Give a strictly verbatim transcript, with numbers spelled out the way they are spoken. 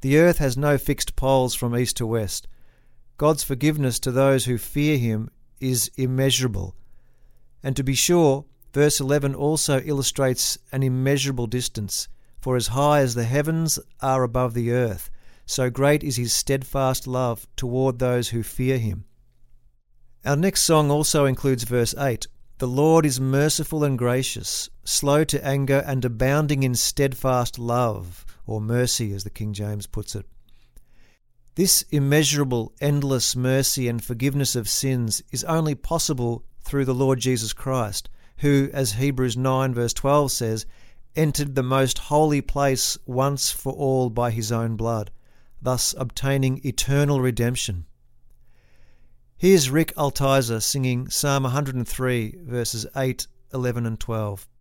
The earth has no fixed poles from east to west. God's forgiveness to those who fear him is immeasurable. And to be sure, verse eleven also illustrates an immeasurable distance, for as high as the heavens are above the earth, so great is his steadfast love toward those who fear him. Our next song also includes verse eight. The Lord is merciful and gracious, slow to anger and abounding in steadfast love, or mercy as the King James puts it. This immeasurable, endless mercy and forgiveness of sins is only possible through the Lord Jesus Christ, who, as Hebrews nine verse twelve says, entered the most holy place once for all by his own blood, thus obtaining eternal redemption. Here's Rick Altizer singing Psalm one hundred three verses eight, eleven and twelve.